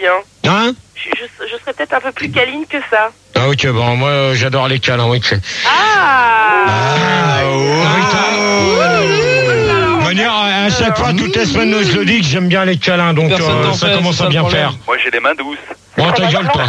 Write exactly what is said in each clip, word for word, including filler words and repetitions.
hein. Hein? Je, je, je serais peut-être un peu plus câline que ça. Ah ok, bon, moi euh, j'adore les câlins, oui. Ah, Ah, De manière, à chaque fois, toutes les semaines, je le dis que j'aime bien les câlins, donc euh, ça fait, commence à bien faire. Moi j'ai les mains douces. Bon, ta gueule, toi.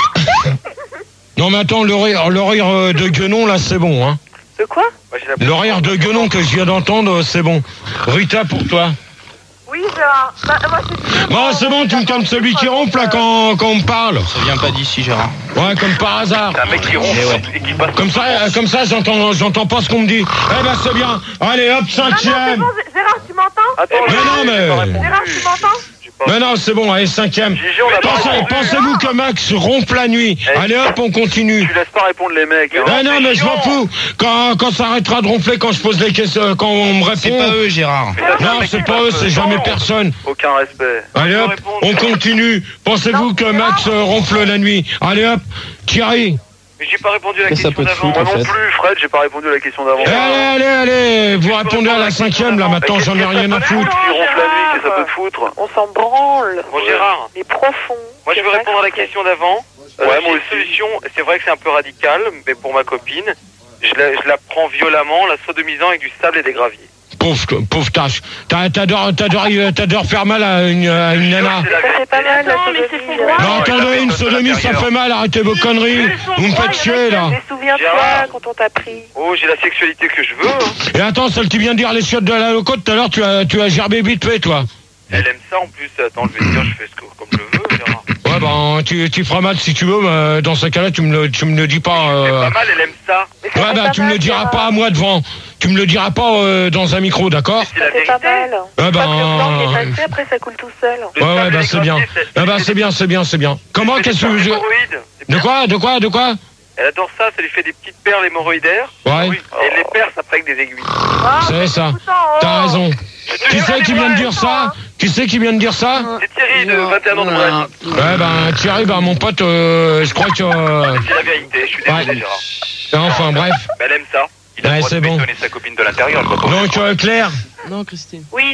Non, mais attends, le rire, le rire euh, de Guenon, là, c'est bon, hein. de quoi? Le rire de Guenon que je viens d'entendre, c'est bon. Rita, pour toi. Oui, Gérard. Bah, moi, c'est Bon, c'est bon, tu me calmes celui qui ronfle, là, quand, quand on me parle. Ça vient pas d'ici, Gérard. Ouais, comme par hasard. C'est un mec qui ronfle ouais. et qui passe. Comme ça, euh, comme ça, j'entends, j'entends pas ce qu'on me dit. Eh ben, c'est bien. Allez, hop, Non, non, c'est cinquième. bon, Gérard, tu m'entends? Attends, Mais non, mais... Gérard, tu m'entends? Mais non, c'est bon, allez, cinquième. Gigi, on a pas Pensez, répondu. pensez-vous que Max ronfle la nuit? Allez, hop, on continue. Tu laisses pas répondre les mecs. Hein. Ah non, mais je m'en fous. Quand, quand ça arrêtera de ronfler, quand je pose des questions, quand on me C'est répond. pas eux, Gérard. Non, c'est pas eux, c'est jamais personne. Aucun respect. Allez hop, on continue. Pensez-vous que Max euh, ronfle la nuit? Allez hop, Thierry. Mais j'ai pas répondu à la Qu'est-ce que question ça peut te d'avant. foutre, Moi en non fait plus, Fred, j'ai pas répondu à la question d'avant. Allez, allez, allez, vous répondez à la cinquième, là, maintenant, j'en ai rien à foutre. Tu ronfles la nuit, qu'est-ce que ça peut te foutre? On s'en branle. Bon, Gérard. Mais profond. Moi, je veux répondre à la question d'avant. Ouais, Euh, moi j'ai une solution, c'est vrai que c'est un peu radical, mais pour ma copine, je la, je la prends violemment, la sodomisant avec du sable et des graviers. Pauvre, pauvre tâche. T'as- T'adores, t'adores, t'adores faire mal à une, à une nana. C'est la Ça fait pas mal, la Attends, mais c'est sodomie. son droit. Non, attendez, une sodomie, ça fait mal, arrêtez vos conneries. Vous me faites chier, là. Mais souviens-toi Gérard. quand on t'a pris. Oh, j'ai la sexualité que je veux. Hein. Et attends, celle qui vient de dire les chiottes de la loco, tout à l'heure, tu as, tu as gerbé vite fait, toi. Elle aime ça en plus. Attends, je vais te dire, je fais ce que, comme je veux, Gérard. Ouais, ben, tu, tu feras mal si tu veux, mais dans ce cas-là, tu me le, tu me le dis pas. C'est Euh... pas mal, elle aime ça. Mais ça Ouais, fait bah, pas tu me mal, le diras Gérard. pas à moi devant. Tu me le diras pas euh, dans un micro, d'accord? C'est la Ça fait pas vérité. mal. Ah Une ben, fois que le blanc est euh, passé, après ça coule tout seul. Le Ouais, ouais, sable et bah, les c'est bien. graviers, Ah, bah, c'est bien, c'est bien, c'est bien. Comment, c'est qu'est-ce que des je... hémorroïdes. C'est De bien. quoi, de quoi, de quoi? Elle adore ça, ça lui fait des petites perles hémorroïdaires. Ouais, Et les perles, ça fait avec des aiguilles. Ah, c'est ça. putain, oh. T'as raison. Qui c'est qui vient de dire ça? Qui c'est qui vient de dire ça? C'est Thierry de vingt et un ans de Brest. Ouais, ben, Thierry, ben, mon pote, euh, je crois que... euh, C'est la vérité, je suis désolé, Ouais. Gérard. Enfin, bref. Mais elle aime ça. Il a Ouais, le droit c'est de bon. bétonner sa copine de l'intérieur. quoi. Donc, euh, Claire? Non, Christine. Oui.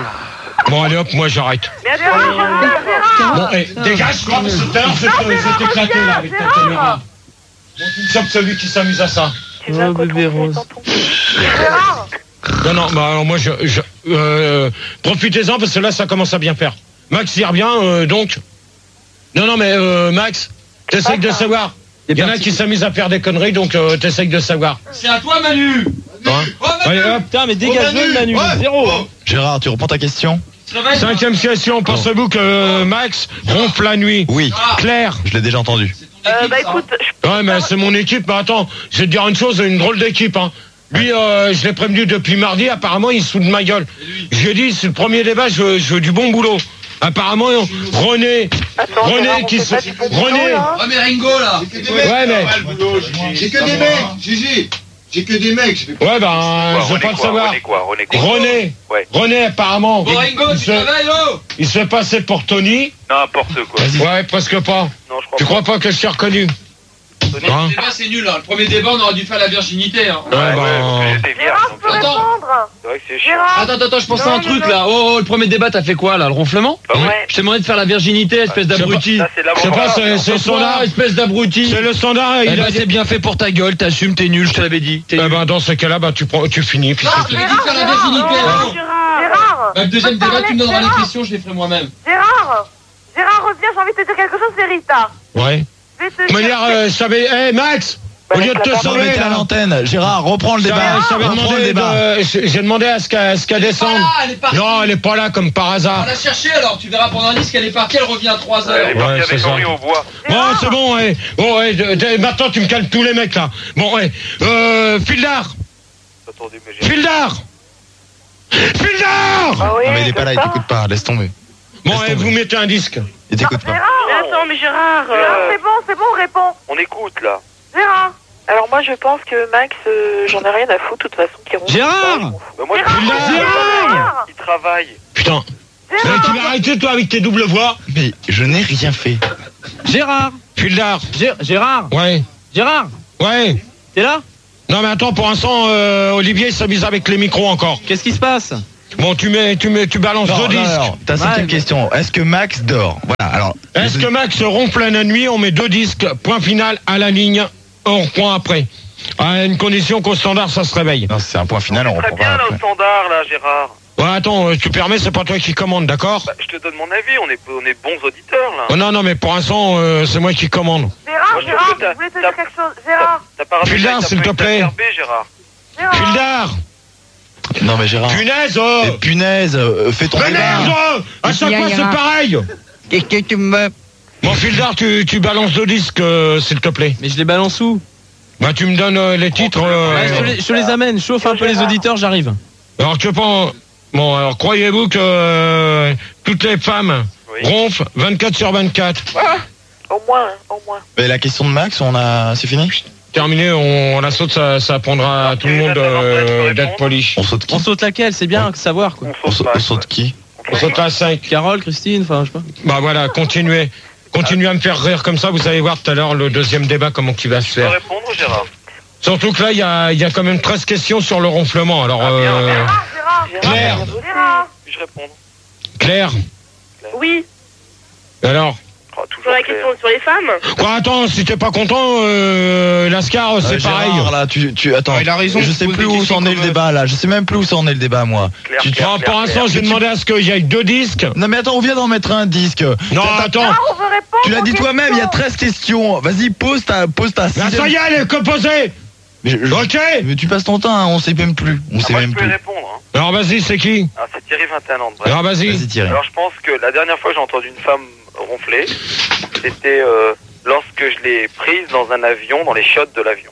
Bon, allez hop, moi, j'arrête. Mais Gérard, Gérard, Gérard. Bon, eh, dégage, quoi, parce que tout à l'heure, c'était c'était éclaté, là, avec ta caméra. Bon, tu me chopes celui qui s'amuse à ça. Tu veux un Oh, coton bébé frais rose. dans ton- Gérard. Non, non, bah alors moi, je, je euh, profitez-en parce que là, ça commence à bien faire. Max y revient, euh, donc. Non, non, mais euh, Max, t'essayes de savoir. Il y en a qui s'amusent à faire des conneries, donc euh, t'essayes de savoir. C'est à toi, Manu. Hein Allez, hop. Putain, mais dégage-le, Manu. Zéro. hein. Gérard, tu reprends ta question? Cinquième question, pensez-vous que euh, Max ronfle la nuit? Oui, Claire? je l'ai déjà entendu. Euh, bah écoute, je Ouais, mais c'est mon équipe, mais attends, je vais te dire une chose, une drôle d'équipe, hein. Lui, euh, je l'ai prévenu depuis mardi, apparemment, il se fout de ma gueule. Je lui ai dit, c'est le premier débat, je veux, je veux du bon boulot. Apparemment, René, Attends, René Gérard, on qui fait se... pas du bon boulot, René, là. Ouais, mais Ringo, là. ouais, mais... J'ai que des mecs, Gigi. J'ai que des mecs. je vais- Ouais, ben, Quoi, je veux René pas le quoi, savoir. René quoi, René quoi René, Ouais. René, apparemment, Bon, Ringo, il tu se, travailles, oh. il se fait passer pour Tony. N'importe quoi. Ouais, presque pas. Non, je crois Tu pas. crois pas que je t'ai reconnu? Hein? Le débat, c'est nul, hein. Le premier débat, on aurait dû faire la virginité, hein. Ouais, Ouais, ben... parce que j'étais vierge, Gérard, donc, je peux Attends. répondre. c'est vrai que c'est chiant. Gérard. Attends, attends, je pense à Non, un non, truc non. là. Oh, oh, le premier débat, t'as fait quoi là? Le ronflement? Bah ouais. Ouais. Je t'ai demandé de faire la virginité, espèce Je sais d'abruti. Ça, c'est de la Je sais pas, c'est c'est le standard. Toi, espèce d'abruti. C'est le standard, Eh il ben, a c'est bien fait pour ta gueule, t'assumes, t'es nul, je te l'avais dit. T'es Eh nul. ben, dans ce cas-là, bah, tu, prends, tu finis, puis Non, c'est je tout. t'avais dit de faire la virginité, Gérard. oh. Gérard. Bah, le deuxième Je peux débat, tu me donneras parler, les questions, je les ferai moi-même. Gérard. Gérard, reviens, j'ai envie de te dire quelque chose, c'est Rita. Ouais. Je vais te De manière, dire- euh, je savais... Eh, Max, Bah, au lieu de te laisse-la Non, sauver, mais t'es à là... l'antenne. Gérard, reprends le Je débat. t'avais- je t'avais Reprends le demandé débat. de- J'ai j'ai demandé à ce qu'elle ce qu'elle descende. Ah, elle est partie. Non, elle est pas là, comme par On hasard. l'a chercher alors, tu verras pendant un disque, elle est partie, elle revient à trois Elle heures. est partie Ouais, c'est avec ça. Henri au bois. Bon, c'est bon, ouais. Bon, ouais, de- de- maintenant, tu me calmes tous les mecs, là. Bon, ouais. Euh, Fildar Attendez, mais j'ai... Fildar Fildar Ah oui, Non, mais il est pas là, il comme ça. t'écoute pas. Laisse tomber. Bon, Laisse ouais, tomber. vous mettez un disque. Il t'écoute pas. Gérard. Mais attends, mais Gérard. Gérard, euh, c'est bon, c'est bon, réponds. On écoute, là. Gérard. Alors moi, je pense que Max, euh, j'en ai rien à foutre, de toute façon, qu'il ronfle. Gérard. Bah, moi, Gérard, je... Gérard. Il travaille. Putain. Eh, tu vas arrêter, toi, avec tes doubles voix. Mais je n'ai rien fait. Gérard. Fildar Gé- Gérard. Ouais. Gérard. Ouais. T'es là? Non, mais attends, pour l'instant, euh, Olivier s'amuse avec les micros encore. Qu'est-ce qui se passe? Bon, tu mets, tu mets, tu balances Non, deux non, disques. non, ta cinquième Ouais. question. Est-ce que Max dort? Voilà, alors. Est-ce que Max ronfle la nuit? On met deux disques, point final, à la ligne, on reprend après. À une condition qu'au standard, ça se réveille. Non, c'est un point final, on Très reprend bien, là, au après. standard, là, Gérard. Ouais, attends, euh, tu permets, c'est pas toi qui commande, d'accord? Bah, je te donne mon avis, on est, on est bons auditeurs, là. Oh, non, non, mais pour l'instant, euh, c'est moi qui commande. Gérard, Moi, je Gérard, trouve que t'as- je voulais te t'as- dire quelque chose. Gérard, T'as pas raté Fulda, avec un s'il peu te plaît. exacerbé, Gérard. Gérard. Fildar! Non, mais Gérard. Punaise, oh! Eh, punaise, euh, fais ton Mais merde, débat. oh à chaque fois, c'est pareil! Qu'est-ce que tu me... Bon, Fildar, tu, tu balances deux disques, euh, s'il te plaît. Mais je les balance où? Bah, tu me donnes euh, les titres. euh, Ouais, je, te les, je te les amène, chauffe un peu les auditeurs, j'arrive. Alors, tu pas. Bon, alors, croyez-vous que euh, toutes les femmes Oui. ronflent vingt-quatre sur vingt-quatre? Au moins, hein, au moins. Mais la question de Max, on a. C'est fini? Terminé, on, la saute, ça, ça apprendra à tout le monde euh, d'être poli. On saute qui? On saute laquelle? C'est bien de savoir quoi. On On saute saute, pas. on saute qui? On saute la cinq. Carole, Christine, enfin je sais pas. Bah voilà, continuez. Continuez à me faire rire comme ça, vous allez voir tout à l'heure le deuxième débat, comment il va se Tu peux faire. répondre, Gérard? Surtout que là, il y a, il y a quand même treize questions sur le ronflement. Alors, Ah, bien, euh, bien. Gérard, Gérard. Claire. Gérard. Puis-je répondre? Claire, Oui, alors Oh, sur toujours la clair. question sur les femmes. quoi, attends, si t'es pas content, euh, Lascar, c'est Euh, Gérard, pareil. là, tu, tu, attends. Ah, il a raison, Je sais pose plus des où questions s'en est le comme, euh, débat, là. Je sais même plus où s'en est le débat, moi. Claire, Tu- Claire, Non, Claire, pour l'instant, Claire. j'ai demandé à ce qu'il y ait deux disques. Non, mais attends, on vient d'en mettre un disque. Non, T'as- attends. Gérard, on veut répondre. Tu l'as aux dit toi-même, il y a treize questions. Vas-y, pose ta, pose ta Là, sixième. ça y est, elle est composée. Mais, je- Ok. mais tu passes ton temps, hein, on sait même plus. On Ah, sait moi, je même peux y plus. répondre. Hein. Alors, vas-y, c'est qui? Ah, c'est Thierry, vingt et un ans de Brest. Alors, vas-y. Vas-y, Thierry. Alors, je pense que la dernière fois que j'ai entendu une femme ronfler, c'était euh, lorsque je l'ai prise dans un avion, dans les chiottes de l'avion.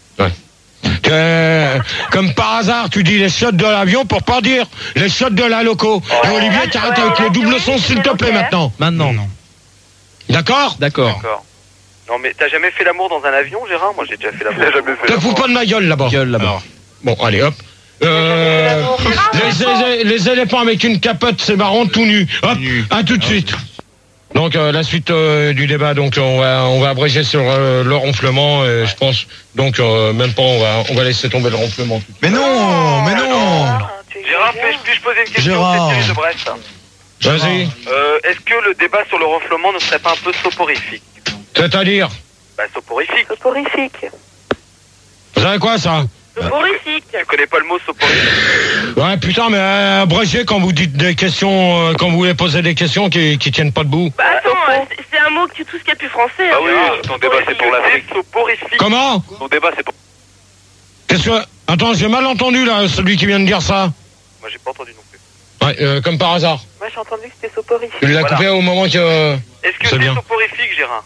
Euh, comme par hasard, tu dis les shots de l'avion pour pas dire les shots de la loco. Et Olivier, tu arrêtes avec le double son, s'il te plaît, maintenant. Maintenant. D'accord? D'accord. D'accord. Non, mais t'as jamais fait l'amour dans un avion, Gérard? Moi, j'ai déjà fait l'amour. J'ai jamais fait Te fous pas de ma gueule là-bas. Gueule là-bas. Bon, allez, hop. Euh, les, élé- les éléphants avec une capote, c'est marrant, tout nu. Hop, à tout de suite. Donc euh, la suite euh, du débat, donc on va on va abréger sur euh, le ronflement, euh, je pense. Donc euh, même pas, on va on va laisser tomber le ronflement. Mais non, mais non. Gérard, puis-je puis-je poser une question? Gérard. C'est Thierry de Brest. Vas-y. Euh, Est-ce que le débat sur le ronflement ne serait pas un peu soporifique? C'est-à-dire, Bah, soporifique. Soporifique. vous savez quoi ça? Soporifique. Tu connais pas le mot soporifique? Ouais, putain, mais euh, abrégez quand vous dites des questions, euh, quand vous voulez poser des questions qui qui tiennent pas debout. Bah attends, euh, c'est- c'est un mot que tout ce qui est plus français. Ah hein. oui, ton débat c'est pour l'Afrique. Soporifique. Comment? Ton débat c'est pour... Qu'est-ce que? Attends, j'ai mal entendu là, celui qui vient de dire ça. Moi, j'ai pas entendu non plus. Ouais, euh, comme par hasard. Moi, j'ai entendu que c'était soporifique. Tu l'as Voilà. coupé au moment que. euh, Est-ce que C'est c'est bien. soporifique, Gérard?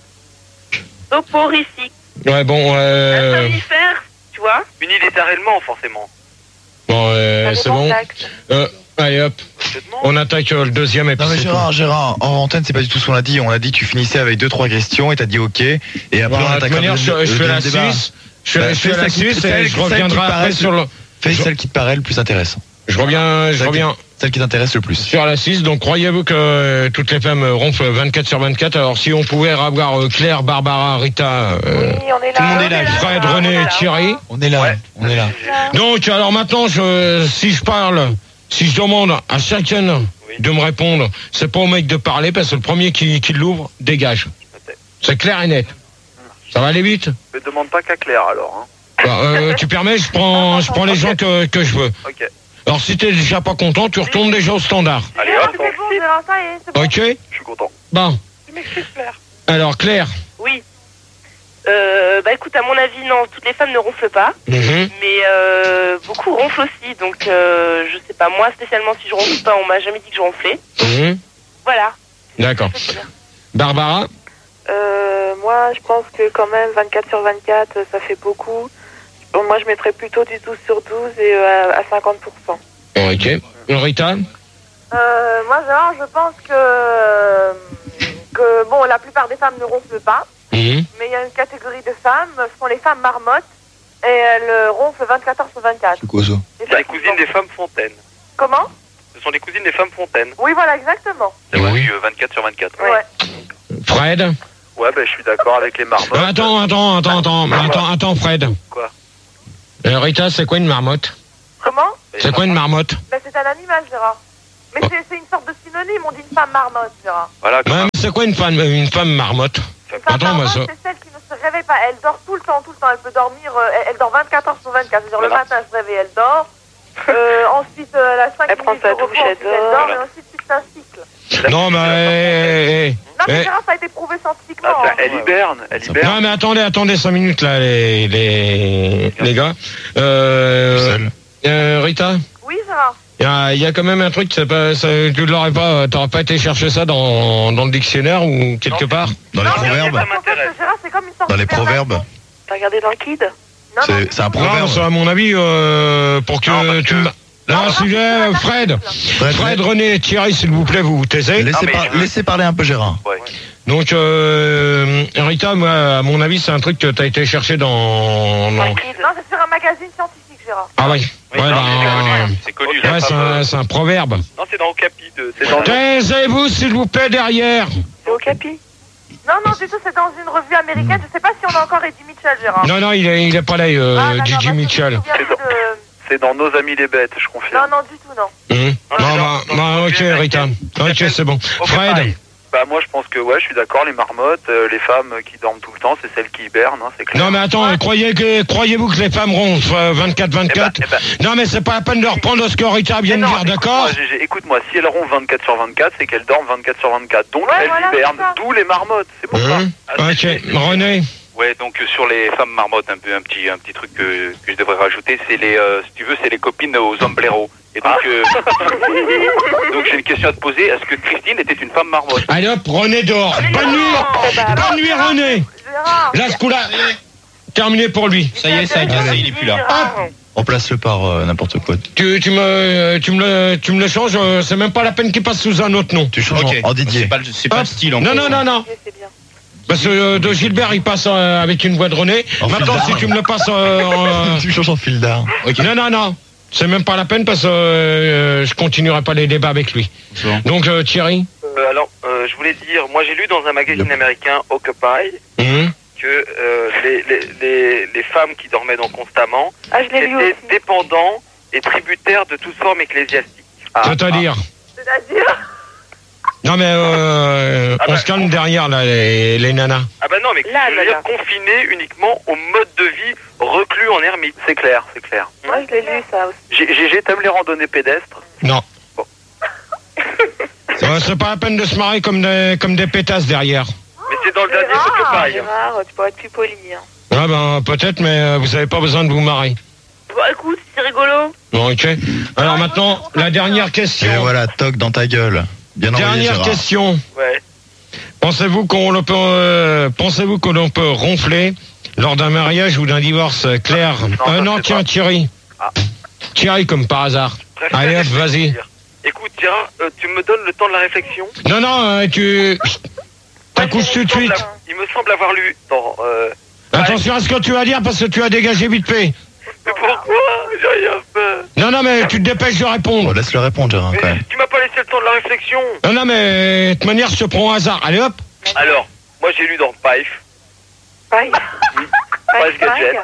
Soporifique. Ouais, bon, Un euh. somnifère, tu vois. Unilittéralement, forcément. Bon, euh, Ça c'est dépend bon. de l'axe. Euh, allez hop, Je te demande. on attaque euh, le deuxième et puis Non mais c'est Gérard, Gérard, en antenne c'est pas du tout ce qu'on a dit. On a dit que tu finissais avec deux trois questions et t'as dit ok. Et tout. après Bon, on de toute attaquera manière, le, je, le je fais la deuxième débat. Suisse. Je fais, Bah, je fais fais la celle qui- Suisse et celle- je celle qui reviendrai après paraît- sur le. Fais Je- celle qui te paraît le plus intéressant. Je reviens, je Celle qui- reviens Celle qui t'intéresse le plus. sur la Suisse. Donc, croyez-vous que euh, toutes les femmes euh, ronflent vingt-quatre sur vingt-quatre? Alors, si on pouvait avoir euh, Claire, Barbara, Rita, euh, Oui, on est là. tout le monde est là. Fred, on René est et là. Thierry. On est là, Ouais. on est là. Donc, alors maintenant, je, si je parle, si je demande à chacun Oui. de me répondre, c'est pas au mec de parler parce que le premier qui, qui l'ouvre dégage. C'est clair et net. Ça va aller vite? Ne demande pas qu'à Claire, alors. Hein. Bah, euh, tu permets, je prends, je prends les gens que, que je veux. Ok. Alors, si t'es déjà pas content, tu retournes déjà au standard. Allez, Gérard, hop. c'est bon, Gérard, ça y est, c'est bon. Ok? Je suis content. Bon. Tu m'excuses, Claire. Alors, Claire. Oui. Euh, bah écoute, à mon avis, non, toutes les femmes ne ronflent pas, Mhm. mais euh, beaucoup ronflent aussi. Donc, euh, je sais pas, moi spécialement, si je ronfle pas, on m'a jamais dit que je ronflais. Mhm. Voilà. D'accord. Barbara? Euh, moi, je pense que quand même, vingt-quatre sur vingt-quatre, ça fait beaucoup. Bon, moi, je mettrais plutôt du douze sur douze et euh, à cinquante pour cent. Ok. Rita? Euh, moi, Gérard, je pense que, que, bon, la plupart des femmes ne ronflent pas, Mhm. mais il y a une catégorie de femmes, ce sont les femmes marmottes, et elles euh, ronflent vingt-quatre heures sur vingt-quatre. C'est quoi ça? C'est les cousines des femmes Fontaine. Comment? Ce sont les cousines des femmes Fontaine. Oui, voilà, exactement. C'est vrai, Oui. oui, euh, vingt-quatre sur vingt-quatre. Ouais. Fred? Ouais, ben, je suis d'accord avec les marmottes. Euh, attends, attends, attends, attends, attends, attends, Fred. Quoi? Euh, Rita, c'est quoi une marmotte? Comment? C'est quoi une marmotte? Ben, c'est un animal, Gérard. Mais Oh. c'est c'est une sorte de synonyme, on dit une femme marmotte, Gérard. Voilà, Ouais, mais c'est quoi une femme, une femme marmotte? Une femme Attends, moi, marmotte, ça- c'est celle qui ne se réveille pas. Elle dort tout le temps, tout le temps. Elle peut dormir, euh, elle, elle dort vingt-quatre heures sur vingt-quatre. C'est-à-dire le Voilà. matin, elle se réveille, elle dort. Euh, ensuite, euh, elle a cinq Elle prend minutes sa de repos, douche, elle ensuite elle dort. dort, Voilà. et ensuite c'est un cycle. Non, mais. eh, eh, Non, mais eh. Gérard, ça a été prouvé scientifiquement. Ah, ça, hein. elle hiberne, elle hiberne. Non, mais attendez, attendez cinq minutes là, les, les, les gars. Euh, Seul. euh, Rita, Oui, Gérard. il y a, y a quand même un truc, c'est pas, ça, tu l'aurais pas, t'aurais pas été chercher ça dans, dans le dictionnaire ou quelque Non. part? Dans les Non, mais proverbes. ça en fait, m'intéresse. Gérard, c'est comme une sorte Dans les de perversion. proverbes. T'as regardé dans le Kid? Non, non, C'est c'est un Non, proverbe. ça, à mon avis, euh, pour que Non, parce tu que- me. Non, non, sujet, c'est un Fred. article. Fred, Fred, René, Thierry, s'il vous plaît, vous vous taisez. Laissez, Non, mais par- je veux- laissez parler un peu Gérard. Ouais. Donc, euh, Rita, moi, à mon avis, c'est un truc que t'as été chercher dans. Dans dans- le Kid? Non, c'est sur un magazine scientifique, Gérard. Ah oui. Oui, Ouais, non, ben, mais c'est connu, c'est connu. la ouais, c'est femme, un, euh, c'est un proverbe. Non, c'est dans Okapi. de- C'est dans. Taisez-vous, s'il vous plaît, derrière. C'est au Capi? Non, non, du tout, c'est dans une revue américaine. Je sais pas si on a encore Eddie Mitchell, Gérard. Non, non, il est, il est pas là, euh, Ah, d'accord, Gigi parce que je me Mitchell. souviens plus de- C'est dans Nos Amis les Bêtes, je Non, confirme. non, du tout, non. Hum. Non, Non, mais bah, dans- dans bah, le ok, projet Rita. Ok, c'est bon. Ok, Fred. pareil. Bah moi je pense que ouais, je suis d'accord, les marmottes, euh, les femmes qui dorment tout le temps, c'est celles qui hibernent, hein, c'est clair. Non, mais attends, croyez que, croyez-vous que les femmes ronflent euh, vingt-quatre vingt-quatre? Eh ben, eh ben, Non, mais c'est pas la peine de reprendre ce que Rita vient de non, dire, écoute-moi, d'accord? Gégé, écoute-moi, si elles ronflent vingt-quatre sur vingt-quatre, c'est qu'elles dorment vingt-quatre sur vingt-quatre. Donc Ouais, elles voilà, hibernent, c'est ça. d'où les marmottes, c'est pour ça. Hum. Ah, Ok, c'est- c'est- René. Ouais, donc euh, sur les femmes marmottes, un peu un petit un petit truc que, que je devrais rajouter, c'est les euh, si tu veux, c'est les copines aux ombleros. Et donc euh, donc j'ai une question à te poser, est-ce que Christine était une femme marmotte? Allez hop, René dehors. Bonne nuit. Bonne nuit, René. Gérard. Là, ce coup-là, terminé pour lui. Ça y est, ça a glacé, il est plus là. Gérard. Remplace-le par euh, n'importe quoi. Tu, tu me, tu me le, tu me le changes, euh, c'est même pas la peine qu'il passe sous un autre nom. Tu changes Ok. en, en Didier. C'est pas, le- c'est pas Hop. le style Non, encore. non, non, non. C'est bien. Parce que euh, de Gilbert, il passe euh, avec une voix de René. En Maintenant, fil si d'art. tu me le passes euh, en, Tu changes en fil d'art. Non, non, non. C'est même pas la peine parce que euh, je continuerai pas les débats avec lui. Bon. Donc, euh, Thierry. Euh, alors, euh, je voulais dire, moi j'ai lu dans un magazine américain, Occupy, Hum. que euh, les, les, les, les femmes qui dormaient donc constamment Ah, je l'ai lu étaient aussi. dépendants et tributaires de toute forme ecclésiastique. Ah, C'est-à-dire. C'est-à-dire. Non, mais euh, Ah on bah, se calme derrière, là, les, les nanas. Ah bah non, mais Là, je là, veux dire là. confiné uniquement au mode de vie reclus en ermite. C'est clair, c'est clair. Moi, je l'ai lu, ça aussi. G- Gégé, t'aimes les randonnées pédestres? Non. Bon. Euh, c'est pas la peine de se marrer comme des, comme des pétasses derrière. Mais c'est dans le dernier Gérard, Occupy. hein. Gérard, tu pourrais être plus poli. Hein. Ah ben, peut-être, mais euh, vous avez pas besoin de vous marrer. Bon, écoute, c'est rigolo. Bon, ok. Alors maintenant, la dernière Et question. voilà, toc dans ta gueule. Bien envoyé, Dernière Gérard. question. Ouais. Pensez-vous qu'on le peut, euh, pensez-vous que l'on peut ronfler lors d'un mariage ou d'un divorce, euh, Claire? Non, Euh, ça, non, c'est tiens, pas. Thierry. Ah. Thierry, comme par hasard. Préfère Allez, hop, vas-y. réfléchir. Écoute, Gérard, euh, tu me donnes le temps de la réflexion? Non, non, euh, tu t'accouches tout de Il me suite. semble- Il me semble avoir lu dans... Euh... Attention à ce que tu vas dire parce que tu as dégagé vite fait. Mais pourquoi? J'ai rien fait. Non, non, mais tu te dépêches de Bon, répondre. laisse-le répondre, Gérard, quand Mais même. tu m'as pas laissé le temps de la réflexion. Non, non, mais de toute manière, je te prends au hasard. Allez, hop. Alors, moi j'ai lu dans Pife, Pareil. Pife Gadget.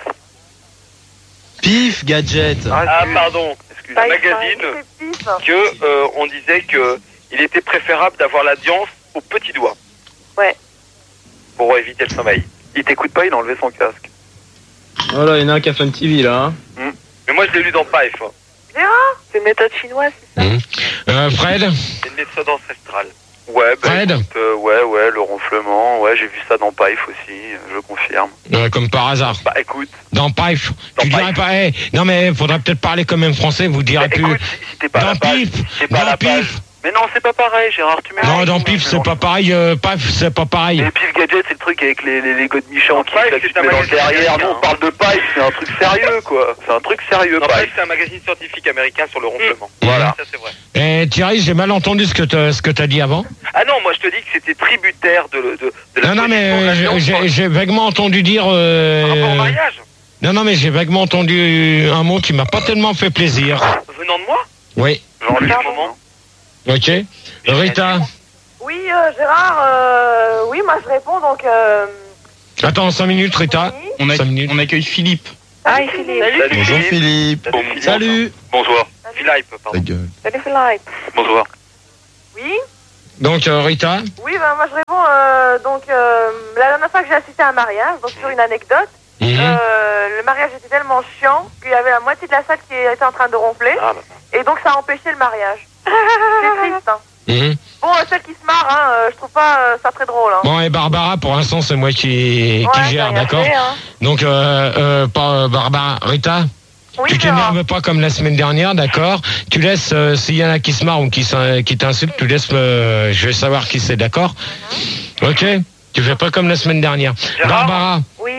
Pif, gadget. Ah pardon, excuse, un Pife, magazine C'est pif. que euh, on disait que il était préférable d'avoir l'audience au petit doigt. Ouais. Pour éviter le sommeil. Il t'écoute pas, il a enlevé son casque. Voilà, il y en a un qui a fait un T V là. Hein. Mais moi je l'ai lu dans Pife. hein. Gérard. C'est une méthode chinoise, c'est ça? Hum. Euh, Fred. C'est une méthode ancestrale. Ouais, bah, Fred. écoute, euh, ouais, ouais, le ronflement, ouais, j'ai vu ça dans Pife aussi, euh, je confirme. Euh, comme par hasard. Bah écoute, Dans Pif. Dans Tu dirais Pif. pas, eh, non mais faudrait peut-être parler quand même français, vous direz bah, plus. écoute, si, si t'es pas à Dans la page, Pif. t'es pas à Dans la page. Pif. Mais non, c'est pas pareil, Gérard, tu Non, m'as dans Pif, c'est pas pareil. Euh, Pif, c'est pas pareil. Et Pif Gadget, c'est le truc avec les, les Lego de Michel en kiff, Pife, là, que c'est tu un mets dans le magazine derrière. américain, Nous, on parle de Pife, c'est un truc sérieux, quoi. C'est un truc sérieux, Non, Pife. Pife, c'est un magazine scientifique américain sur le ronflement. Voilà. Ça, c'est vrai. Et Thierry, j'ai mal entendu ce que t'as, ce que t'as dit avant. Ah non, moi je te dis que c'était tributaire de, le- de, de la Non, non, mais position de euh, l'avion, j'ai- quoi. j'ai j'ai vaguement entendu dire. euh, Par rapport au mariage, Non, non, mais j'ai vaguement entendu un mot qui m'a pas tellement fait plaisir. venant de moi, Oui. genre le Pardon. moment. Ok. Rita. Oui, euh, Gérard. Euh, oui, moi je réponds donc. Euh, Attends, cinq minutes, Rita. oui. On, a- Cinq minutes. on accueille Philippe. Hi Philippe. Salut. Bonjour Philippe. Salut. Bonsoir. Philippe, pardon. Ta gueule. Salut Philippe. Bonsoir. Oui. Donc, euh, Rita, Oui, bah, moi je réponds. euh, donc, euh, la dernière fois que j'ai assisté à un mariage, donc sur une anecdote, Mhm. euh, le mariage était tellement chiant qu'il y avait la moitié de la salle qui était en train de ronfler, Ah, bah. et donc ça a empêché le mariage. C'est triste, hein. Mhm. Bon, euh, celle qui se marre, hein, euh, je trouve pas euh, ça très drôle. Hein. Bon, et Barbara, pour l'instant, c'est moi qui, Ouais, qui j'ai gère, rien d'accord? fait, hein. Donc, euh, euh, pas euh, Barbara, Rita, Oui, tu Gérard. t'énerves pas comme la semaine dernière, d'accord? Tu laisses, euh, s'il y en a qui se marrent ou qui, s'in- qui t'insultent, tu laisses me, je vais savoir qui c'est, d'accord? Ok? Tu fais pas comme la semaine dernière. Gérard Barbara, Oui.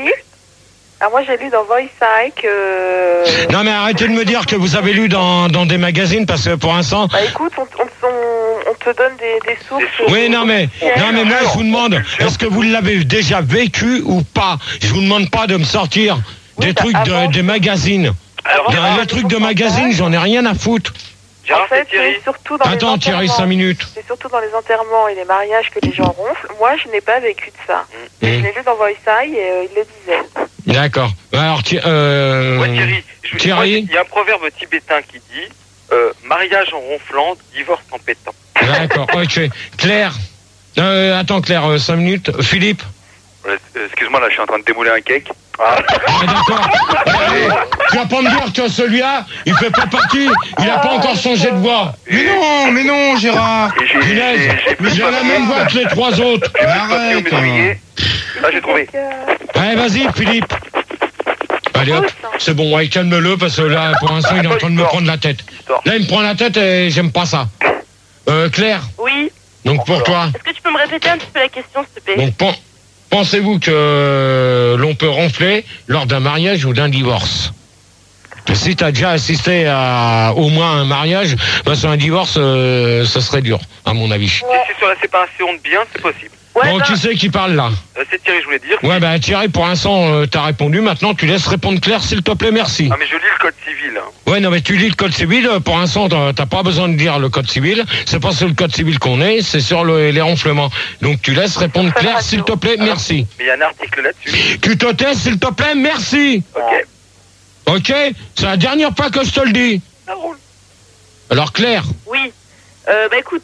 Alors moi j'ai lu dans Voice Eye que... non mais arrêtez de me dire que vous avez lu dans, dans des magazines parce que pour l'instant, Bah écoute, on, on, on, on te donne des, des sources... oui, non mais, non mais moi je vous demande, est-ce que vous l'avez déjà vécu ou pas? Je vous demande pas de me sortir des Oui, bah, trucs de, avant- des magazines. Alors, Des- Gérard, les trucs de magazines, j'en ai rien à foutre. Gérard, En fait, c'est Thierry. c'est surtout dans Attends, les Thierry, enterrements. cinq minutes. C'est surtout dans les enterrements et les mariages que les gens ronflent. Moi, je n'ai pas vécu de ça. Mais je Mmh. l'ai lu dans Voice Eye et euh, il le disait. D'accord. Alors, Thi- euh, Ouais, Thierry. Je- Thierry moi, Il y a un proverbe tibétain qui dit euh, mariage en ronflant, divorce en pétant. D'accord, ok. Claire, euh, attends Claire, euh, cinq minutes. Philippe, Ouais, euh, Excuse-moi, là, je suis en train de démouler un cake. ah, d'accord. Euh, tu vas pas me dire que celui-là, il fait pas partie, il a pas encore changé de voix. Mais non, mais non, Gérard. Et j'ai- Punaise, j'ai- j'ai plus j'ai de la papier. même voix que les trois autres. J'ai plus de papier Arrête, au mes oreillers. Ah, j'ai trouvé. Allez, vas-y, Philippe. Allez hop, c'est bon, ouais, calme-le parce que là, pour l'instant, il est en train de me prendre la tête. Histoire. Là, il me prend la tête et j'aime pas ça. Euh, Claire, Oui. donc pour toi, Est-ce que tu peux me répéter un petit peu la question, s'il te plaît? donc pen- pensez-vous que euh, l'on peut ronfler lors d'un mariage ou d'un divorce? Si tu as déjà assisté à au moins un mariage, bah, sur un divorce, euh, ça serait dur, à mon avis. Si c'est sur la séparation de biens, c'est possible. Ouais, Bon, bah, qui c'est qui parle là? Euh, c'est Thierry, je voulais dire. Ouais, bah Thierry, pour l'instant, euh, t'as répondu. Maintenant, tu laisses répondre Claire, s'il te plaît, merci. Ah, mais je lis le code civil. hein. Ouais, non, mais tu lis le code civil. euh, Pour l'instant, t'as t'as pas besoin de lire le code civil. C'est pas sur le code civil qu'on est, c'est sur le- les ronflements. Donc, tu laisses répondre Claire, s'il te plaît, merci. Mais il y a un article là-dessus. Tu te tais, s'il te plaît, merci. Ok. Ok? C'est la dernière fois que je te le dis. Ça roule. Alors, Claire, oui. Euh, bah écoute,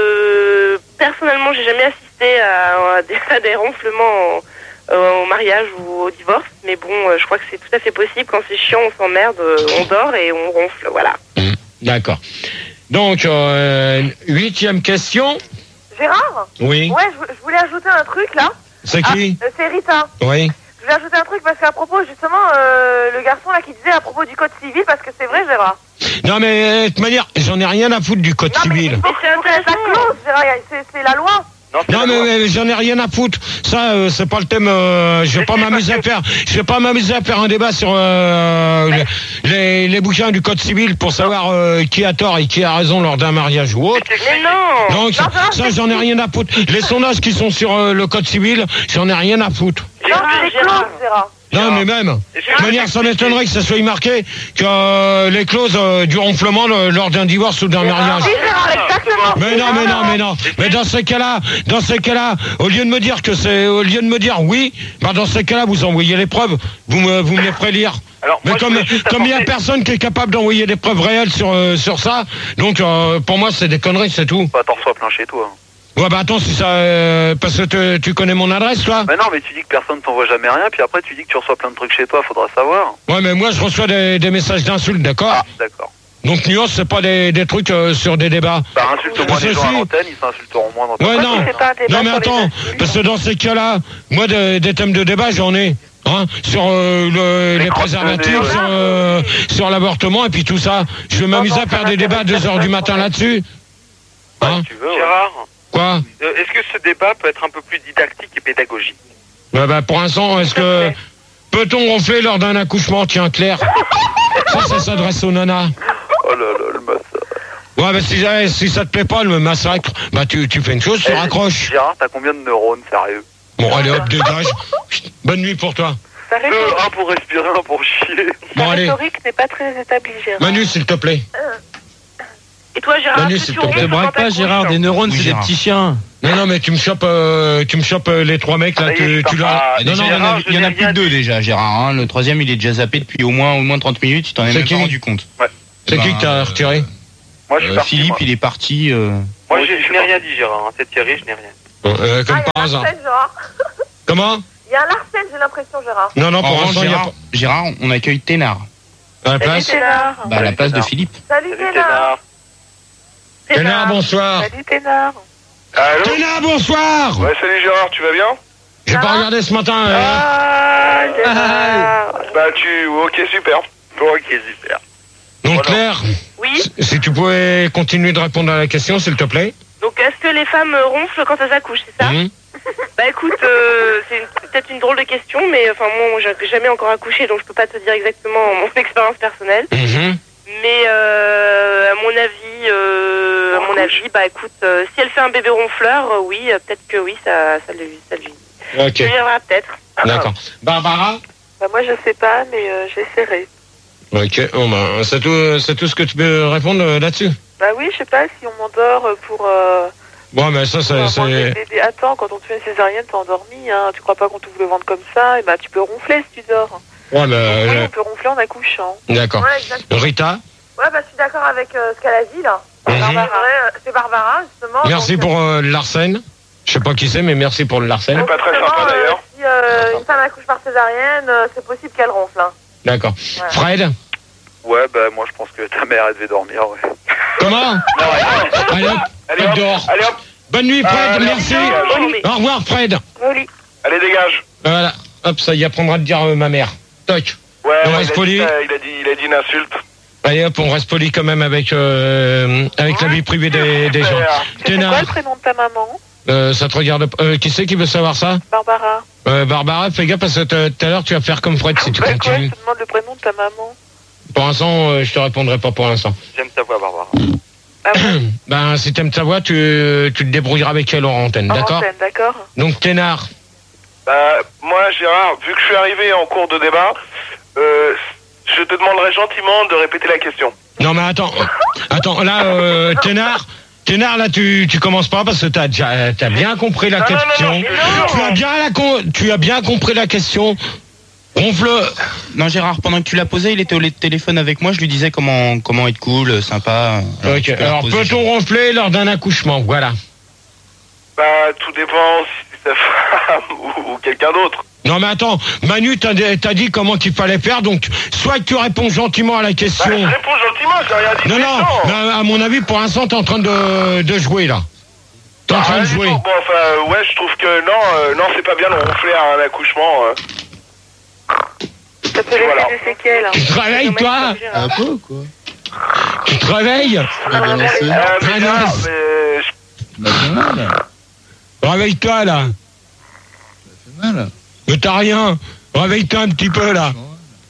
euh, personnellement, j'ai jamais assisté à, à des, à des ronflements au, au mariage ou au divorce, mais bon, euh, je crois que c'est tout à fait possible. Quand c'est chiant, on s'emmerde, euh, on dort et on ronfle, voilà. Mmh, d'accord. Donc, euh, huitième question. Gérard? Oui. Ouais, je, je voulais ajouter un truc là. C'est Ah, qui? euh, c'est Rita. Oui. Je voulais ajouter un truc parce qu'à propos, justement, euh, le garçon là qui disait à propos du code civil, parce que c'est vrai, Gérard. Non, mais de toute manière, j'en ai rien à foutre du code Non, mais civil. il faut que c'est la clause, Gérard, c'est c'est la loi. Non, c'est Non la mais, loi. mais j'en ai rien à foutre. Ça euh, c'est pas le thème. Euh, je vais Mais pas si, m'amuser à parce que- faire. Je vais pas m'amuser à faire un débat sur euh, les, les, les bouquins du code civil pour savoir euh, qui a tort et qui a raison lors d'un mariage ou autre. Mais non. Donc ça, Non, Gérard, ça, c'est- j'en ai rien à foutre. Les sondages qui sont sur euh, le code civil, j'en ai rien à foutre. Non, c'est les clauses, Gérard. Non mais même. De toute manière, ça m'étonnerait que ça soit marqué que euh, les clauses euh, du ronflement euh, lors d'un divorce ou d'un mariage. Oui, Gérard, exactement. Mais non, mais non, mais non. Mais dans ces cas-là, dans ces cas-là, au lieu de me dire que c'est, au lieu de me dire oui, bah dans ces cas-là, vous envoyez les preuves. Vous me, vous me les ferez lire. Alors, Mais moi, je comme, voulais juste comme il y a apporter- personne qui est capable d'envoyer des preuves réelles sur, euh, sur ça, donc euh, pour moi c'est des conneries, c'est tout. Bah, t'en reçois plein chez toi. Ouais, bah attends, si ça, euh, parce que te- tu connais mon adresse, toi. Mais non, mais tu dis que personne t'envoie jamais rien, puis après tu dis que tu reçois plein de trucs chez toi, faudra savoir. Ouais, mais moi je reçois des, des messages d'insultes, d'accord. Ah, d'accord. Donc nuance, c'est pas des, des trucs euh, sur des débats. Bah, insulte moins Parce les que gens à si- l'antenne, ils s'insulteront moins dans ta Ouais, Pourquoi non. tu fais pas un débat Non mais sur les attends, insultes parce que dans ces cas-là, moi des, des thèmes de débat j'en ai, hein, sur euh, le- Les les crottes préservatifs, de nez, ouais. sur, euh, sur l'avortement et puis tout ça. Je vais m'amuser non, à faire ça des débats à deux heures du matin là-dessus. Hein? si tu veux. Ouais. Gérard, Quoi? euh, est-ce que ce débat peut être un peu plus didactique et pédagogique? Ouais, bah pour l'instant, est-ce que peut-on ronfler lors d'un accouchement? Tiens, Claire. Ça, ça s'adresse aux nanas. Oh là là, le massacre. Ouais, bah si, ça- si ça te plaît pas le massacre, bah tu, tu fais une chose, tu Eh, raccroches. Gérard, t'as combien de neurones, sérieux? Bon, allez hop, dégage. Chut, bonne nuit pour toi. Ta Deux, rhétorique, un pour respirer, un pour chier. Bon, ta allez. rhétorique n'est pas très établie, Gérard. Manu, s'il te plaît. Et toi, Gérard, Manu, est-ce que s'il tu te ronfles plaît. Te quand braque pas, t'accouches? Gérard, des neurones, Oui, c'est des Gérard. petits chiens. Non, non, mais tu me chopes, euh, tu me chopes euh, les trois mecs là. Ça y est, Tu, je tu pars l'as. pas. Non, non, il y en Gérard, a, je il y en a n'ai plus rien de deux déjà, Gérard. Hein. Le troisième, il est déjà zappé depuis au moins, au moins trente minutes. Tu t'en es C'est même qui pas rendu compte. c'est Ben, qui que t'as retiré? Moi, je suis Euh, parti. Philippe, moi. il est parti. euh, Moi, j'ai- je n'ai rien dit, Gérard. hein. C'est Thierry, je n'ai rien. Euh, Comme Ah, par il y a un hasard. Larsen, Gérard. Comment? Il y a un Larsen, j'ai l'impression, Gérard. Non, non, En pour revanche, l'instant, il y a Gérard, Gérard, on accueille Ténard. pas. À la Salut, place. Ténard. Bah, à la Salut, place de Ténard. Philippe. Salut, Salut, Ténard. Ténard. Ténard, bonsoir. Salut Ténard. Allô? Ténard, bonsoir. Ouais, salut Gérard, tu vas bien? J'ai pas regardé ce matin. euh. Ah, Ténard. Bah, tu. Ok, super. Ok, super. Donc Voilà. Claire, Oui. si tu pouvais continuer de répondre à la question, s'il te plaît. Donc, est-ce que les femmes euh, ronflent quand elles accouchent, c'est ça? Mhm. Bah écoute, euh, c'est une- peut-être une drôle de question, mais enfin moi, j'ai jamais encore accouché, donc je peux pas te dire exactement mon expérience personnelle. Mhm. Mais euh, à mon avis, euh, à mon avis, bah écoute, euh, si elle fait un bébé ronfleur, euh, oui, euh, peut-être que oui, ça, ça lui, ça lui, Ok, ça lui viendra peut-être. d'accord. Barbara. Bah, moi, je sais pas, mais euh, j'essaierai. Ok, bon, ben, c'est tout, c'est tout ce que tu peux répondre euh, là-dessus. Bah oui, je sais pas si on m'endort euh, pour. Euh, Bon, mais ça, pour c'est, manger le c'est... bébé. Attends, quand on te fait une césarienne, t'es endormi, hein. Tu crois pas qu'on t'ouvre le ventre comme ça? Et bah, tu peux ronfler si tu dors. Ouais, mais, Oui, euh, on peut ronfler en accouchant. d'accord. Ouais, exactement. Rita, Ouais, bah je suis d'accord avec euh, ce qu'elle a dit là. Mhm. Barbara, euh, c'est Barbara justement. merci donc, pour euh, le Larsen. Je sais pas qui c'est, mais merci pour le Larsen. C'est pas très justement, sympa, euh, d'ailleurs. Si euh, une femme accouche par césarienne, euh, c'est possible qu'elle ronfle. Hein. D'accord. Ouais. Fred, Ouais, bah, moi, je pense que ta mère, elle devait dormir, ouais. comment? Non, ouais. Allez hop, Allez, hop hop. dehors. Allez, hop. Bonne nuit, Fred, Allez, merci. Non, mais- Au revoir, Fred. Joli. Allez, dégage. Voilà, hop, ça y apprendra de dire euh, ma mère. Toc. Ouais, On ouais, reste il, a poli. dit, ça, il, a dit, il a dit une insulte. Allez hop, on reste poli quand même avec, euh, avec la vie privée des, des gens. Super. C'est quoi Ténard, le prénom de ta maman? euh, ça te regarde. Euh, qui c'est qui veut savoir ça? Barbara. euh, Barbara, fais gaffe parce que t- tout à l'heure tu vas faire comme Fred si tu Bah, quoi, je continues. te demande le prénom de ta maman. Pour l'instant, euh, je te répondrai pas pour l'instant. J'aime ta voix, Barbara. Ah bon? Ben, si t'aimes ta voix, tu, tu te débrouilleras avec elle en antenne, En d'accord? antenne, d'accord. Donc, Ténard, Bah, moi, Gérard, vu que je suis arrivé en cours de débat, euh, je te demanderai gentiment de répéter la question. non mais attends, attends, là, euh, Ténard, Ténard, là, tu, tu commences pas parce que t'as déjà, t'as bien compris la Non, non, non, question. non, je te jure. tu as bien la con- tu as bien compris la question. Ronfle. Non, Gérard, pendant que tu l'as posé, il était au téléphone avec moi. Je lui disais comment, comment être cool, sympa. Ok. tu peux la Alors, reposer, peut-on ronfler lors d'un accouchement? Voilà. Bah, tout dépend si c'est ta femme ou, ou quelqu'un d'autre. Non mais attends, Manu t'as t'as dit comment qu'il fallait faire, donc soit que tu réponds gentiment à la Bah, question. je réponds gentiment, j'ai rien dit. non de non, méchant. mais à mon avis pour l'instant t'es en train de, de jouer là. T'es en Bah, train de rien du jouer. tout. Bon, enfin, ouais, je trouve que non, euh, non, c'est pas bien de ronfler à un accouchement. euh. Ça peut laisser Voilà. des séquelles. Tu te réveilles toi? Un peu, quoi. Tu te réveilles? Tu l'as balancé. Euh, mais Ah, Gérard, non. mais je- Ça fait mal. Réveille-toi là. Ça fait mal. Mais t'as rien. Réveille-toi un petit peu là.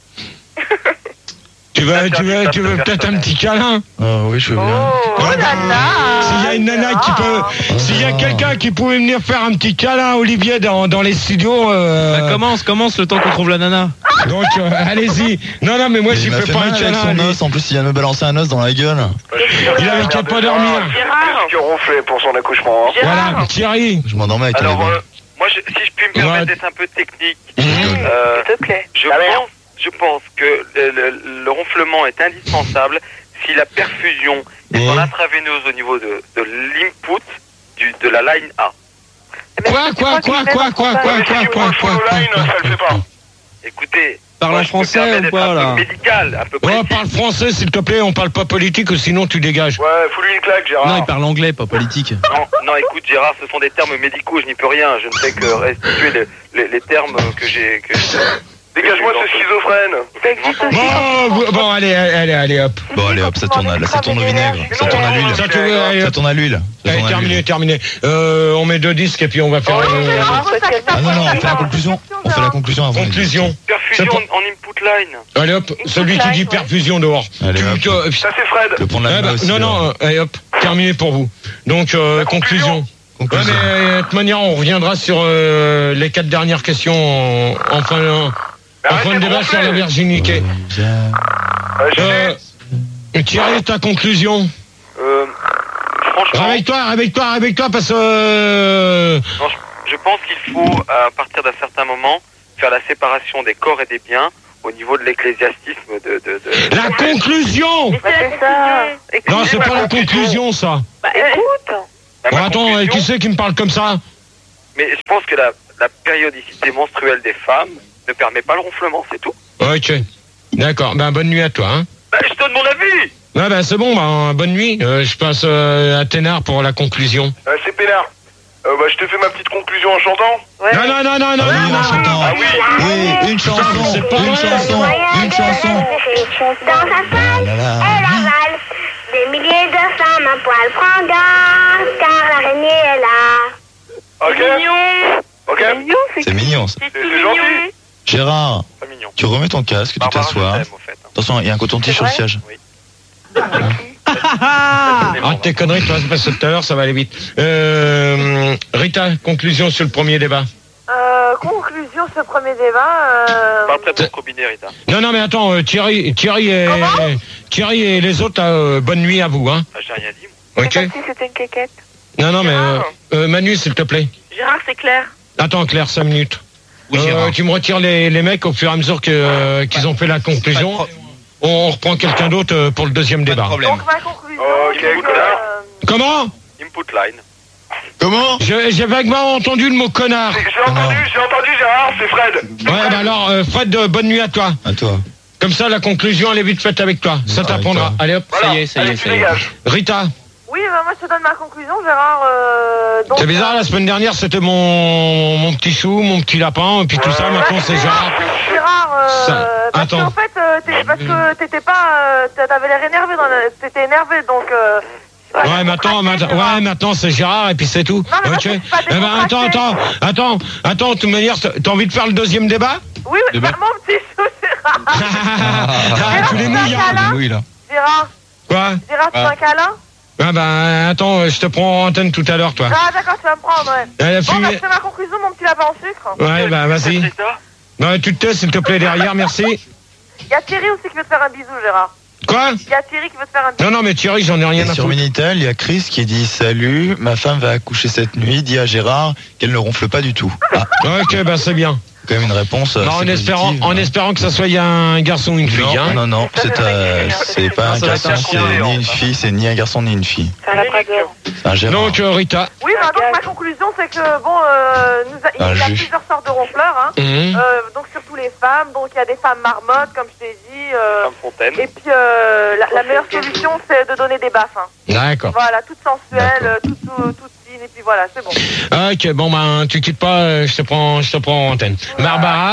Tu veux, tu veux, tu veux peut-être un petit câlin? Ah oui, je veux bien. Oh là là. S'il y a une nana qui peut, s'il y a quelqu'un qui pouvait venir faire un petit câlin à Olivier dans, dans les studios, euh, Bah, commence, commence le temps qu'on trouve la nana. donc euh, allez-y. Non, non, mais moi Mais j'y il m'a fais fait pas mal un avec câlin. son lui. os. En plus, il vient de me balancer un os dans la gueule. Il avait qu'à pas dormir. Gérard. qui ronflait pour son accouchement. hein. Gérard. Voilà, Thierry. Je m'endormais avec Alors, un euh, moi, je- si je puis me permettre Ouais. d'être un peu technique, Mmh. euh, S'il te plaît. je, pense, je pense que le, le- le ronflement est indispensable si la perfusion est Mmh. en intraveineuse au niveau de, de l'input du- de la line A. Mais Quoi, tu quoi, crois qu'il quoi, met quoi, dans quoi, son quoi, sac? quoi, Si tu quoi, prends le quoi, follow quoi, line, quoi, ça le fait pas. Écoutez, Parle moi, en je me français permets ou d'être pas, un peu là? médical, un peu Oh, précis. parle français s'il te plaît, on parle pas politique, sinon tu dégages. Ouais, fous-lui une claque, Gérard. Non, il parle anglais, pas politique. Non, non, écoute, Gérard, ce sont des termes médicaux, je n'y peux rien. Je ne fais que restituer les, les, les termes que j'ai. Que... Dégage-moi ce schizophrène. Ça existe aussi. Bon, vous- bon, allez, allez, allez, hop. Bon, allez hop, ça tourne, là, ça tourne au vinaigre. Ça tourne à l'huile. Ça, tu veux, allez, Ça hop. tourne à l'huile. Ça Allez, tourne à terminé, l'huile. terminé. Euh, on met deux disques et puis on va faire euh, Ah non, non, on fait la conclusion. On fait la conclusion avant. les conclusion. Perfusion C'est en input line. Allez hop, celui qui dit perfusion dehors. Allez, Tu- hop. tu- euh, Ça, c'est Fred. Le pont de la eh ben, Lune aussi. non, non, euh, allez hop, terminé pour vous. Donc, euh, La conclusion. conclusion. Ouais, Conclusion. mais euh, de toute manière, on reviendra sur euh, les quatre dernières questions en, en fin, en fin de débat sur la virginité. Euh, Euh, Thierry, ta conclusion? Euh, franchement, Réveille-toi, réveille-toi, réveille-toi, parce que... euh, non, je, je pense qu'il faut, à partir d'un certain moment, faire la séparation des corps et des biens au niveau de l'ecclésiastisme de... de, de... La conclusion. Bah, c'est ça. Non, c'est pas la conclusion, ça. Bah, écoute. Bah, Bon, ma attends, conclusion, qui c'est qui me parle comme ça? Mais je pense que la, la périodicité menstruelle des femmes ne permet pas le ronflement, c'est tout. Ok. D'accord, ben bonne nuit à toi, hein. Bah, je donne mon avis. Ouais, ben c'est bon, ben bonne nuit. Euh, je passe euh, à Ténard pour la conclusion. Euh, c'est Pénard. Euh, bah, je te fais ma petite conclusion en chantant. Ouais. Non, non, non, non, non, non, non. Chantant. Ah oui. Oui, une chanson, c'est pas une vrai. chanson, une chanson. Dans sa salle, Là, là, là. elle avale des milliers de femmes à poil prend garde, car l'araignée est là. Ok. Mignon. Ok. C'est mignon, c'est C'est mignon ça. C'est C'est tout c'est mignon. gentil. Gérard, Pas mignon. tu remets ton casque, tu Barbara, t'assois. je t'aime, au fait, hein. Attention, il y a un coton-tige sur le vrai siège. Arrête tes conneries, toi, parce que tout à l'heure, ça va aller vite. Euh, Rita, conclusion sur le premier débat. Euh, conclusion de ce premier débat. Euh... Parle près de ton robinet, Rita. Non, non, mais attends, euh, Thierry, Thierry et, Comment Thierry et les autres, là, euh, bonne nuit à vous, hein. Ah, j'ai rien dit, moi. Ok. C'est comme si c'était une quéquette. Non, non, mais euh, Gérard. euh, Manu, s'il te plaît. Gérard, c'est clair. Attends, Claire, cinq minutes. Oui, Euh, Gérard. tu me retires les, les mecs au fur et à mesure que, euh, qu'ils ont fait la conclusion. On reprend quelqu'un d'autre euh, pour le deuxième Pas de débat. problème. Donc ma conclusion, Ok, c'est que, connard. euh, Comment? Input line. Comment? J'ai j'ai vaguement entendu le mot connard. J'ai j'ai entendu, j'ai entendu Gérard, c'est Fred. Ouais, bah alors, euh, Fred, euh, bonne nuit à toi. À toi. Comme ça, la conclusion, elle est vite faite avec toi. Ça Avec t'apprendra. toi. Allez hop. Voilà. Ça y est, ça y est, Allez, ça tu y est. dégages. Rita, oui, bah, moi je te donne ma conclusion, Gérard. Euh, donc, c'est bizarre, la semaine dernière, c'était mon, mon petit chou, mon petit lapin, et puis tout ça, maintenant, c'est Gérard. Gérard, euh, Ça- parce attends. qu'en fait, euh, t'es- parce que t'étais pas, euh, t'avais l'air énervé, dans la- t'étais énervé, donc. Euh, Ouais, maintenant, maintenant, ouais, maintenant, c'est Gérard, et puis c'est tout. Non, mais Ok. moi, je suis pas Eh ben, attends, attends, attends, attends, de toute manière, t'as t'as envie de faire le deuxième débat? Oui, oui, Débat. bah, mon petit chou, Gérard. Ah, tu les mouilles, hein. Câlin Oui, là. Gérard, Quoi? Gérard, tu veux un câlin? Ah ben, attends, je te prends en antenne tout à l'heure, toi. Ah, d'accord, tu vas me prendre, ouais. Elle a Bon, bah, fumé. c'est ma conclusion, mon petit lapin en sucre. Ouais, bah, vas-y. C'est ça? Non, tu te tais, s'il te plaît, derrière, merci. Il y a Thierry aussi qui veut te faire un bisou, Gérard. Quoi? Il y a Thierry qui veut te faire un bisou. Non, non, mais Thierry, j'en ai rien Et à sur foutre. Minitel, il y a Chris qui dit salut, ma femme va accoucher cette nuit, dis à Gérard qu'elle ne ronfle pas du tout. Ah, Ok, bah, c'est bien. quand même une réponse. Bah, en assez espérant, positive. en espérant que ça soit un garçon ou une fille, Non, hein. non, non, c'est euh, c'est pas Non, un ça va être garçon, un c'est chien. ni une fille, c'est ni un garçon ni une fille. C'est un labrador. C'est un Gérard. Donc, euh, Rita. Oui, bah, donc ma conclusion, c'est que, bon, euh, nous a- Un il y a juge. plusieurs sortes de ronfleurs, hein. Mhm. Euh, donc surtout les femmes, donc il y a des femmes marmottes, comme je t'ai dit. euh, Femme Fontaine. et puis euh, la, la meilleure solution, c'est de donner des baffes. Hein. D'accord. Voilà, toute sensuelle, D'accord. euh, toute, toute, toute fine, et puis voilà, c'est bon. Ok, bon, ben, tu quittes pas, euh, je te prends, je te prends en antenne. Barbara.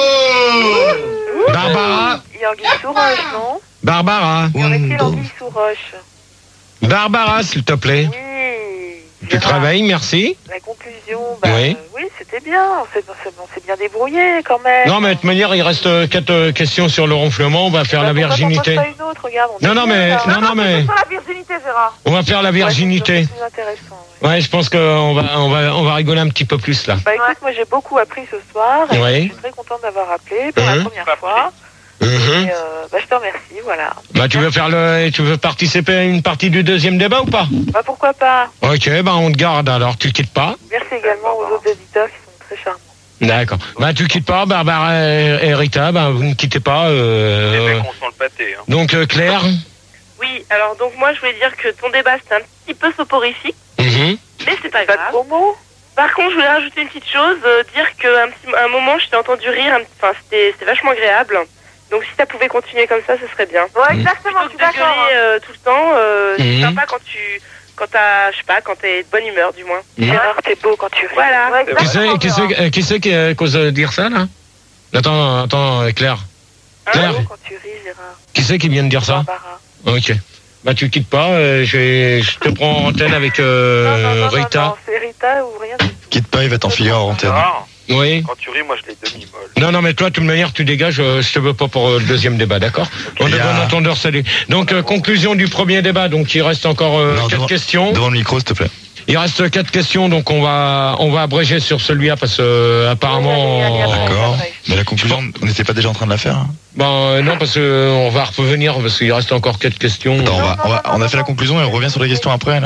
Barbara. Il y a Anguille sous roche, non Barbara. Y aurait-il Anguille sous roche? Barbara, s'il te plaît. Oui. Tu te Gérard, réveilles, merci. La conclusion, bah, Oui. euh, oui, c'était bien. On s'est c'est- on s'est bien débrouillé quand même. Non, mais de toute manière, il reste euh, quatre euh, questions sur le ronflement. On va faire Bah, la pourquoi t'en virginité. poses pas une autre, regarde, on Non, est non, bien, mais- là. non, non, mais- c'est sur la virginité, Gérard. On va faire la virginité. Ouais, c'est plus intéressant. ouais. Ouais, je pense qu'on va, on va, on va rigoler un petit peu plus là. Bah écoute, moi j'ai beaucoup appris ce soir. Et Ouais. je suis très contente d'avoir appelé pour Mhm. la première fois. Mhm. Et euh, bah je te remercie, voilà. Bah, tu veux faire le, tu veux participer à une partie du deuxième débat ou pas? Bah pourquoi pas. Ok, bah on te garde alors. Tu quittes pas. Merci également aux autres éditeurs qui sont très charmants. D'accord. Bah tu quittes pas, Barbara et et Rita. Bah vous ne quittez pas. Les Euh... mecs, on sent le pâté. Hein. Donc euh, Claire. Oui, alors donc moi je voulais dire que ton débat c'était un petit peu soporifique, Mhm. mais c'est pas Pas de grave. gros mots. Par contre, je voulais rajouter une petite chose, euh, dire qu'à un, petit- un moment je t'ai entendu rire, un- enfin c'était c'était vachement agréable. Donc si ça pouvait continuer comme ça, ce serait bien. Ouais, exactement, je Plutôt suis que de d'accord. gueuler euh, tout le temps, euh, Mhm. c'est sympa quand tu, quand t'as, je sais pas, quand t'es de bonne humeur du moins. Mhm. Gérard, t'es beau quand tu ris. Voilà. Ouais, Qui exactement, c'est qui Gérard. c'est euh, qui c'est qui est à cause de dire ça là? Attends, attends, euh, Claire. Hein Claire. T'es beau quand tu ris, Gérard. Qui c'est qui vient de dire ça? Barbara. Ok. Bah tu quittes pas. euh, je, vais- je te prends en antenne avec euh, non, non, non, non, Rita. non, c'est Rita ou rien du tout. Quitte pas, il va t'enfiler en antenne. Gérard, Oui. quand tu ris, moi je l'ai demi-molle. Non, non, mais toi, de toute manière, tu dégages. euh, je te veux pas pour euh, le deuxième débat, d'accord? On est Il y a- bon entendeur, salut. Donc euh, conclusion du premier débat. Donc il reste encore euh, Non, quatre devant- questions. Devant le micro, s'il te plaît. Il reste quatre questions, donc on va on va abréger sur celui-là parce que euh, apparemment. Oui, allez, allez, après. D'accord. ouais. Mais la conclusion, on n'était pas déjà en train de la faire hein? Ben euh, non, parce que euh, on va revenir parce qu'il reste encore quatre questions. Attends, on, va, non, on, va- non, on non, a fait la non. conclusion et on revient sur les questions après, là.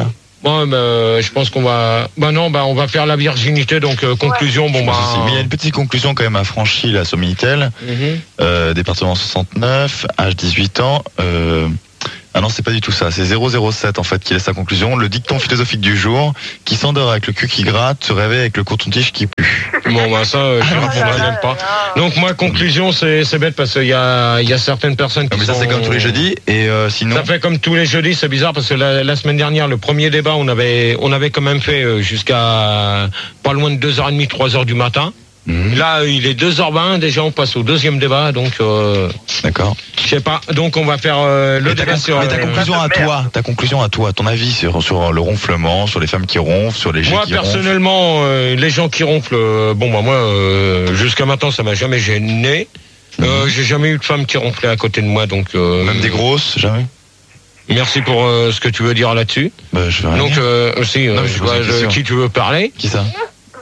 Bon, bah, je pense qu'on va. Bah non, bah on va faire la virginité. Donc euh, conclusion, bon bah. Mais il y a une petite conclusion quand même à franchir là sur Minitel. Mhm. Euh, département soixante-neuf, âge dix-huit ans. Euh... Ah non, c'est pas du tout ça. C'est zéro zéro sept en fait qui est sa conclusion. Le dicton philosophique du jour: qui s'endort avec le cul qui gratte se réveille avec le coton-tige qui pue. Bon bah ça, euh, je ne répondrai même pas. Donc moi conclusion, c'est c'est bête parce qu'il y a il y a certaines personnes qui Mais ça sont- c'est comme tous les jeudis et euh, sinon. Ça fait comme tous les jeudis, c'est bizarre parce que la, la semaine dernière, le premier débat, on avait on avait quand même fait euh, jusqu'à pas loin de deux heures trente, trois heures du matin. Mmh. Là, il est deux heures vingt, déjà on passe au deuxième débat, donc euh, D'accord. je sais pas. Donc on va faire euh, le Mais ta, débat con- sur mais ta euh, conclusion à toi, ta conclusion à toi, ton avis sur, sur le ronflement, sur les femmes qui ronflent, sur les jets Moi qui ronflent. personnellement, euh, les gens qui ronflent, euh, bon bah moi euh, jusqu'à maintenant ça m'a jamais gêné. Euh, J'ai jamais eu de femme qui ronflait à côté de moi, donc euh, Même des grosses, jamais. merci pour euh, ce que tu veux dire là-dessus. Bah, je vais rien Donc dire. euh, aussi, euh, Non, mais je je pose vois, une euh, question. qui tu veux parler? Qui ça?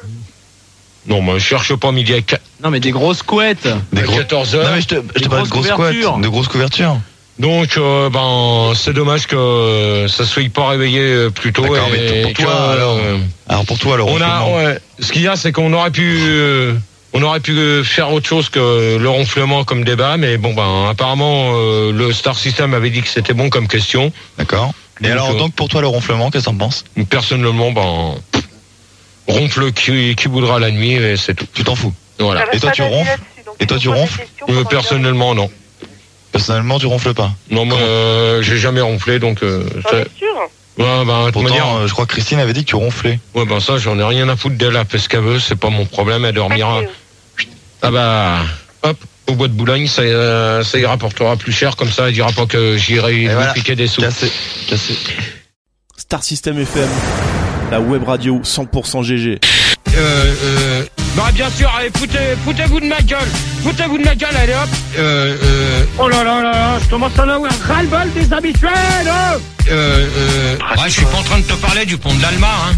Non, moi je cherche pas midi à qua- Non, mais des grosses couettes. Des à gros- quatorze Non heures. mais je te, je Des te parle de grosses grosses couettes, couvertures. de grosses couvertures. Donc, euh, ben, c'est dommage que ça soit pas réveillé euh, plus tôt. D'accord, et mais pour que, toi, alors, euh, Alors pour toi, le on a, ronflement. ouais, ce qu'il y a, c'est qu'on aurait pu, euh, on aurait pu euh, faire autre chose que le ronflement comme débat, mais bon, ben, apparemment, euh, le Star System avait dit que c'était bon comme question. D'accord. Et Donc, alors euh, donc pour toi le ronflement, qu'est-ce que t'en penses? Personnellement, ben, ronfle qui, qui voudra la nuit, et c'est tout. Tu t'en fous. Voilà. Et toi tu ronfles? Et toi tu ronfles? Euh, personnellement, non. Personnellement tu ronfles pas. Non, moi, euh, j'ai jamais ronflé, donc. Euh, J'en ça- es sûr. Ouais, ben, de toute Pourtant, manière, euh, je crois que Christine avait dit que tu ronflais. ouais, ben ça, j'en ai rien à foutre d'elle, elle fait ce qu'elle veut, c'est pas mon problème, elle dormira. Ah bah, hop, au bois de Boulogne, ça, euh, ça y rapportera plus cher, comme ça, elle dira pas que j'irai lui voilà. piquer des sous. Cassé, cassé. Star System F M, la web radio cent pour cent G G. Euh, euh, bah bien sûr, allez, foutez, foutez-vous de ma gueule, foutez-vous de ma gueule, allez hop. Euh, euh, oh là là là là, je commence à en avoir ras-le-bol des habituels. Euh, euh, ouais, je suis pas en train de te parler du pont de l'Alma, hein.